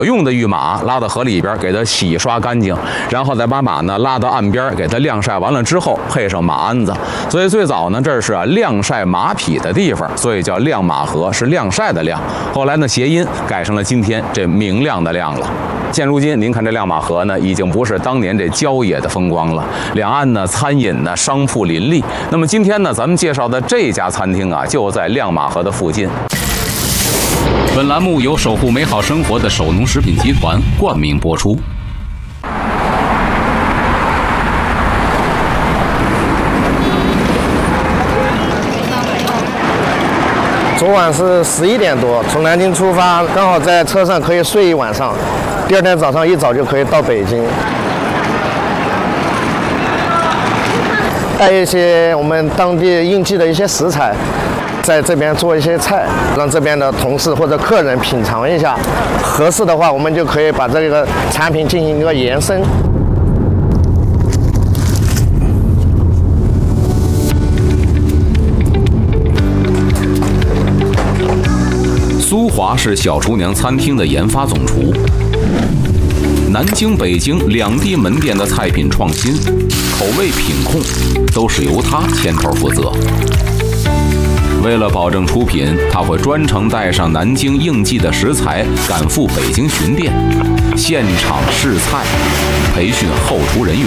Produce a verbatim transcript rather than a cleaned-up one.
用的御马拉到河里边，给它洗刷干净，然后再把马呢拉到岸边，给它晾晒完了之后，配上马鞍子。所以最早呢，这是啊晾晒马匹的地方，所以叫晾马河，是晾晒的晾。后来呢，谐音改成了今天这明亮的亮了。现如今，您看这亮马河呢，已经不是当年这郊野的风光了，两岸呢餐饮呢商铺林立。那么今天呢，咱们介绍的这家餐厅啊，就在亮马河的附近。 本栏目由守护美好生活的首农食品集团冠名播出。 昨晚是十一点多从南京出发，刚好在车上可以睡一晚上，第二天早上一早就可以到北京。带一些我们当地应季的一些食材，在这边做一些菜，让这边的同事或者客人品尝一下，合适的话，我们就可以把这个产品进行一个延伸。 苏华是小厨娘餐厅的研发总厨，南京、北京两地门店的菜品创新、口味品控都是由他牵头负责。为了保证出品，他会专程带上南京应季的食材赶赴北京巡店，现场试菜，培训后厨人员。